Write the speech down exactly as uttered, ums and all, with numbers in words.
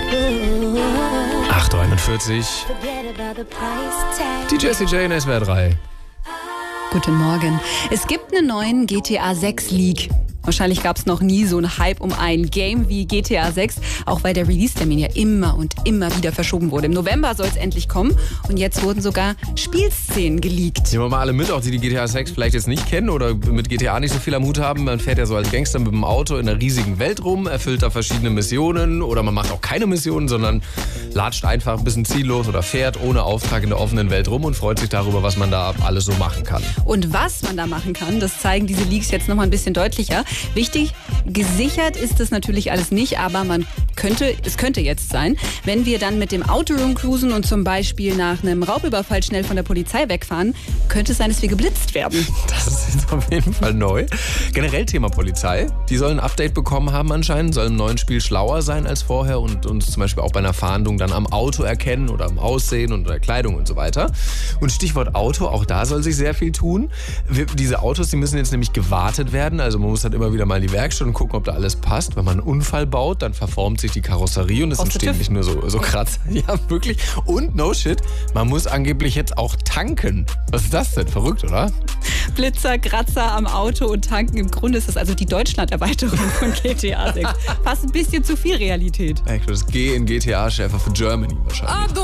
acht Uhr einundvierzig. Die Jessie J in S W R drei. Guten Morgen. Es gibt einen neuen G T A sechs Leak. Wahrscheinlich gab es noch nie so einen Hype um ein Game wie G T A sechs, auch weil der Release-Termin ja immer und immer wieder verschoben wurde. Im November soll es endlich kommen und jetzt wurden sogar Spielszenen geleakt. Nehmen wir mal alle mit, auch die die G T A sechs vielleicht jetzt nicht kennen oder mit G T A nicht so viel am Hut haben. Man fährt ja so als Gangster mit dem Auto in einer riesigen Welt rum, erfüllt da verschiedene Missionen oder man macht auch keine Missionen, sondern latscht einfach ein bisschen ziellos oder fährt ohne Auftrag in der offenen Welt rum und freut sich darüber, was man da alles so machen kann. Und was man da machen kann, das zeigen diese Leaks jetzt nochmal ein bisschen deutlicher. Wichtig, gesichert ist das natürlich alles nicht, aber man könnte, es könnte jetzt sein, wenn wir dann mit dem Auto rumcruisen und zum Beispiel nach einem Raubüberfall schnell von der Polizei wegfahren, könnte es sein, dass wir geblitzt werden. Das ist jetzt auf jeden Fall neu. Generell Thema Polizei. Die sollen ein Update bekommen haben anscheinend, sollen im neuen Spiel schlauer sein als vorher und uns zum Beispiel auch bei einer Fahndung dann am Auto erkennen oder am Aussehen und der Kleidung und so weiter. Und Stichwort Auto, auch da soll sich sehr viel tun. Wir, diese Autos, die müssen jetzt nämlich gewartet werden, also man muss dann immer wieder mal in die Werkstatt und gucken, ob da alles passt. Wenn man einen Unfall baut, dann verformt sich die Karosserie und es entstehen nicht nur so, so Kratzer. Ja, wirklich. Und no shit, man muss angeblich jetzt auch tanken. Was ist das denn? Verrückt, oder? Blitzer, Kratzer am Auto und tanken. Im Grunde ist das also die Deutschland-Erweiterung von G T A sechs. Fast ein bisschen zu viel Realität. Das G in G T A steht einfach für Germany wahrscheinlich.